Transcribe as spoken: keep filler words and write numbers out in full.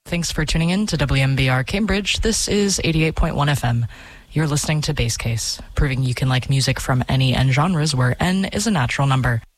Thanks for tuning in to W M B R Cambridge. This is eighty-eight point one F M. You're listening to Bass Case, proving you can like music from any N genres where N is a natural number.